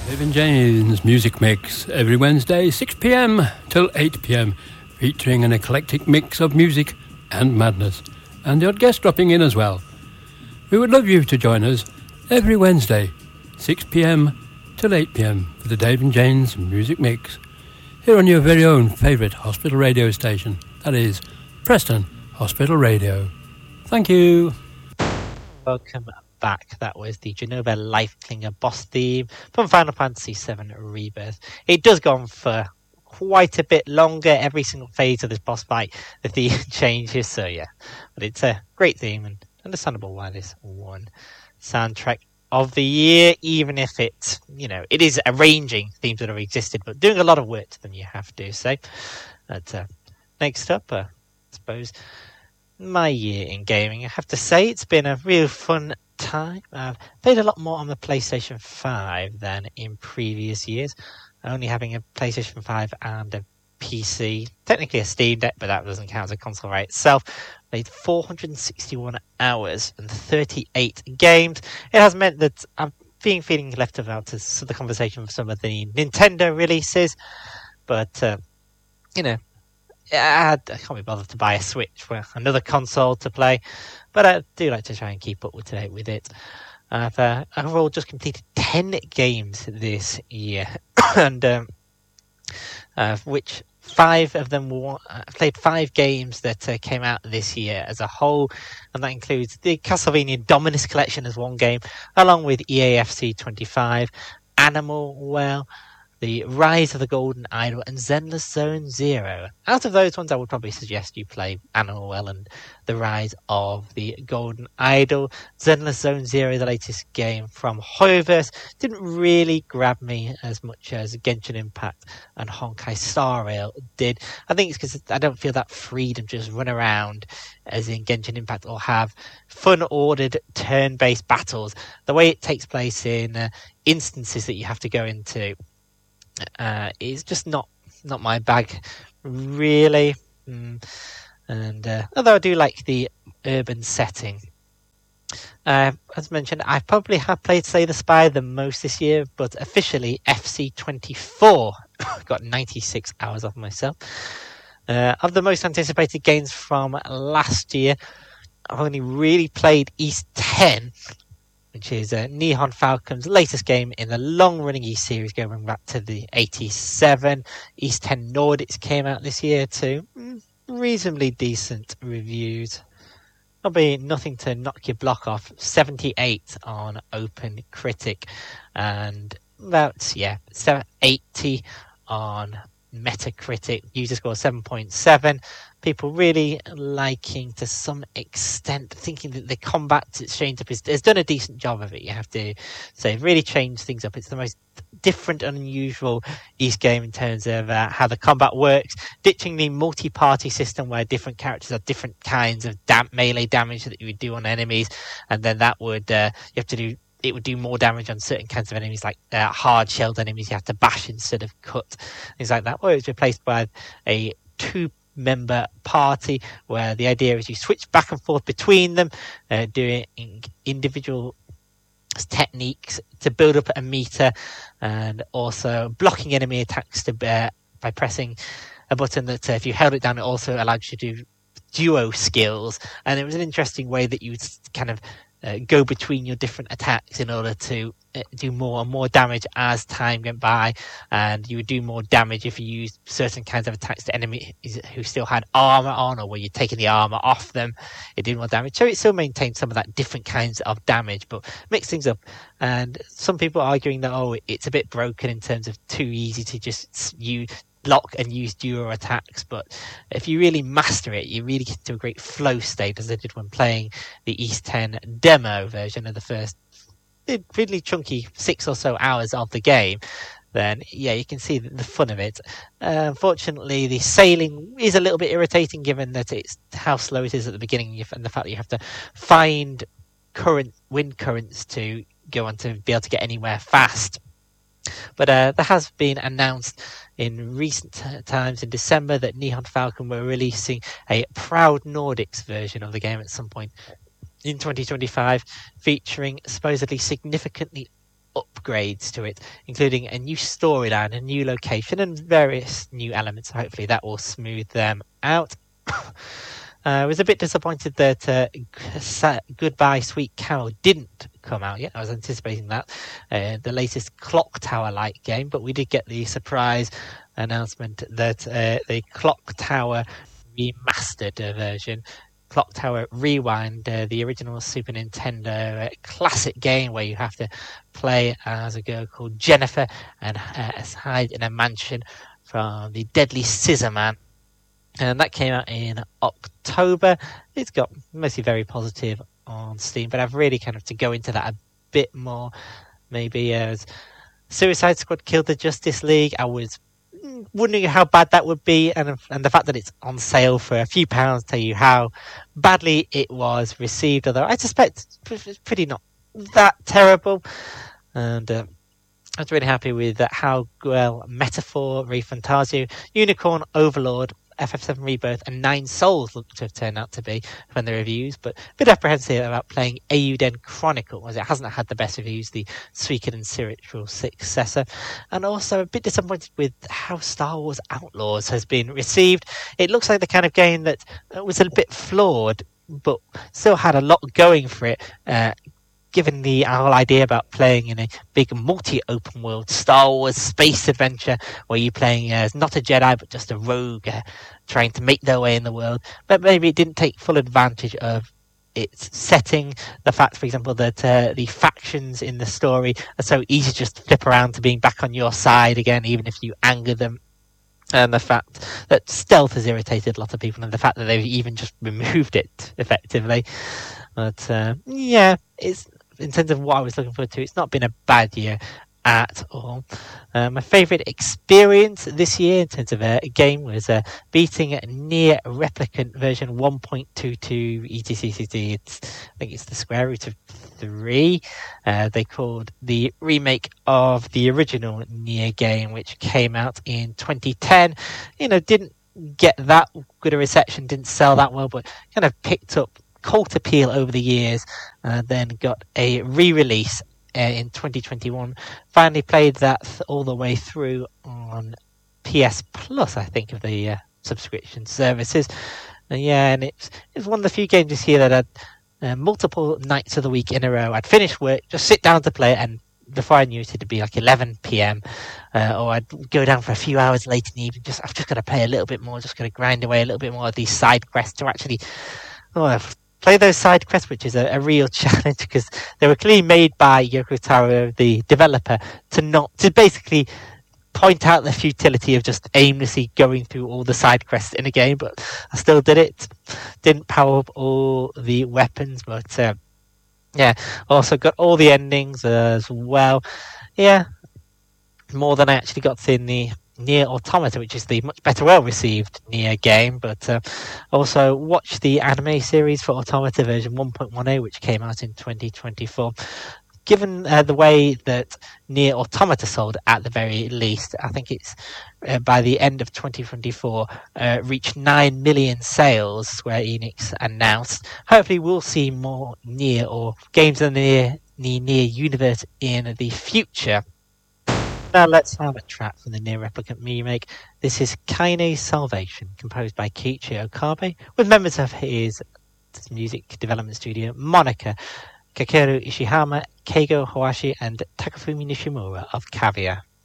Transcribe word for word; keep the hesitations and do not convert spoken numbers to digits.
Dave and Jane's Music Mix every Wednesday, six p.m. till eight p.m, featuring an eclectic mix of music and madness, and the odd guest dropping in as well. We would love you to join us every Wednesday, six p.m. till eight p.m, for the Dave and Jane's Music Mix, here on your very own favourite hospital radio station, that is Preston Hospital Radio. Thank you. Welcome back. That was the Genova Lifeklinger boss theme from Final Fantasy seven Rebirth. It does go on for quite a bit longer. Every single phase of this boss fight, the theme changes, so yeah. But it's a great theme and understandable why this won soundtrack of the year, even if it, you know, it is arranging themes that have existed, but doing a lot of work to them, you have to say. But uh, next up, uh, I suppose, my year in gaming. I have to say it's been a real fun time. I've played a lot more on the PlayStation five than in previous years, only having a PlayStation five and a P C, technically a Steam Deck, but that doesn't count as a console by itself. Played four hundred sixty-one hours and thirty-eight games. It has meant that I've been feeling left out to the conversation for some of the Nintendo releases, but uh, you know, I, I can't be bothered to buy a Switch for another console to play, but I do like to try and keep up with today with it. I've uh, overall just completed ten games this year, and um, uh, which five of them were. I played five games that uh, came out this year as a whole, and that includes the Castlevania Dominus Collection as one game, along with E A F C twenty-five, Animal Well, The Rise of the Golden Idol, and Zenless Zone Zero. Out of those ones, I would probably suggest you play Animal Well and The Rise of the Golden Idol. Zenless Zone Zero, the latest game from Hoyoverse, didn't really grab me as much as Genshin Impact and Honkai Star Rail did. I think it's because I don't feel that freedom to just run around as in Genshin Impact, or have fun ordered turn-based battles. The way it takes place in uh, instances that you have to go into Uh, it's just not not my bag, really. Mm. And uh, although I do like the urban setting, uh, as mentioned, I probably have played Slay the Spire the most this year, but officially F C twenty-four got ninety-six hours off myself. Uh, of the most anticipated games from last year, I've only really played East ten, which is uh, Nihon Falcon's latest game in the long-running East series, going back to the eighty-seven. East ten Nordics came out this year too. Reasonably decent reviews. There'll be nothing to knock your block off. seventy-eight on Open Critic, and about, yeah, eighty on Metacritic. User score seven point seven. People really liking, to some extent, thinking that the combat it's changed up is, has done a decent job of it, you have to say. Really changed things up. It's the most different and unusual East game in terms of uh, how the combat works, ditching the multi-party system where different characters have different kinds of dam- melee damage that you would do on enemies, and then that would uh, you have to do it would do more damage on certain kinds of enemies, like uh, hard-shelled enemies you have to bash instead of cut, things like that. Or it's replaced by a two-member party, where the idea is you switch back and forth between them, uh, doing individual techniques to build up a meter, and also blocking enemy attacks to bear by pressing a button that, uh, if you held it down, it also allowed you to do duo skills. And it was an interesting way that you would kind of Uh, go between your different attacks in order to uh, do more and more damage as time went by, and you would do more damage if you used certain kinds of attacks to enemies who still had armor on, or where you're taking the armor off them, it did more damage. So it still maintained some of that different kinds of damage, but mixed things up. And some people are arguing that, oh, it's a bit broken in terms of too easy to just use block and use duo attacks, but if you really master it, you really get to a great flow state, as I did when playing the East ten demo version of the first really chunky six or so hours of the game. Then yeah, you can see the fun of it. Uh, unfortunately, the sailing is a little bit irritating, given that it's how slow it is at the beginning, and the fact that you have to find current wind currents to go on to be able to get anywhere fast. But uh, there has been announced in recent t- times in December that Nihon Falcon were releasing a Proud Nordics version of the game at some point in twenty twenty-five, featuring supposedly significantly up upgrades to it, including a new storyline, a new location, and various new elements. Hopefully that will smooth them out. I uh, was a bit disappointed that uh, Goodbye Sweet Carol didn't come out yet. I was anticipating that, uh, the latest Clock Tower-like game, but we did get the surprise announcement that uh, the Clock Tower remastered version, Clock Tower Rewind, uh, the original Super Nintendo uh, classic game where you have to play as a girl called Jennifer and uh, hide in a mansion from the deadly Scissor Man. And that came out in October. It's got mostly very positive on Steam, but I've really kind of to go into that a bit more. Maybe as Suicide Squad killed the Justice League, I was wondering how bad that would be, and and the fact that it's on sale for a few pounds tell you how badly it was received. Although I suspect it's pretty not that terrible, and uh, I was really happy with uh, how well Metaphor, ReFantazio, Unicorn Overlord, F F seven Rebirth and Nine Souls look to have turned out to be from the reviews, but a bit apprehensive about playing Eiyuden Chronicle, as it hasn't had the best reviews, the Suikoden spiritual successor, and also a bit disappointed with how Star Wars Outlaws has been received. It looks like the kind of game that was a bit flawed, but still had a lot going for it, uh, given the whole idea about playing in a big multi-open world Star Wars space adventure where you're playing as not a Jedi but just a rogue uh, trying to make their way in the world. But maybe it didn't take full advantage of its setting. The fact, for example, that uh, the factions in the story are so easy to just flip around to being back on your side again, even if you anger them. And the fact that stealth has irritated a lot of people, and the fact that they've even just removed it effectively. But uh, yeah, it's in terms of what I was looking forward to, it's not been a bad year at all. Uh, my favourite experience this year in terms of a game was uh, beating Nier Replicant version one point two two E T C C T. It's, I think it's the square root of three. Uh, they called the remake of the original Nier game, which came out in twenty ten. You know, didn't get that good a reception, didn't sell that well, but kind of picked up cult appeal over the years, and uh, then got a re-release uh, in twenty twenty-one. Finally played that th- all the way through on P S Plus, I think, of the uh, subscription services. Uh, yeah, and it's it's one of the few games this year that had uh, multiple nights of the week in a row. I'd finish work, just sit down to play it, and before I knew it, it'd be like eleven p.m. Uh, or I'd go down for a few hours late in the evening. Just I've just got to play a little bit more, just got to grind away a little bit more of these side quests to actually oh, I've play those side quests, which is a, a real challenge because they were clearly made by Yoko Taro, the developer, to not to basically point out the futility of just aimlessly going through all the side quests in a game. But I still did it. Didn't power up all the weapons, but uh, yeah, also got all the endings as well. Yeah, more than I actually got in the Nier Automata, which is the much better, well-received Nier game, but uh, also watched the anime series for Automata version one point ten, which came out in twenty twenty-four. Given uh, the way that Nier Automata sold, at the very least, I think it's uh, by the end of twenty twenty-four uh, reached nine million sales, Square Enix announced. Hopefully we'll see more Nier or games in the Nier, the Nier universe in the future. Now let's have a track from the Nier Replicant remake. This is Kaine's Salvation, composed by Kiichi Okabe, with members of his music development studio, Monica, Kakeru Ishihama, Keigo Hawashi, and Takafumi Nishimura of Caviar.